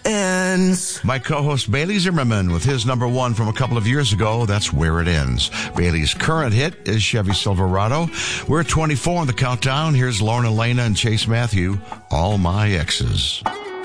ends. My co-host Bailey Zimmerman with his number one from a couple of years ago, That's Where It Ends. Bailey's current hit is Chevy Silverado. We're at 24 on the countdown. Here's Lorna Lana and Chase Matthew, All My Exes.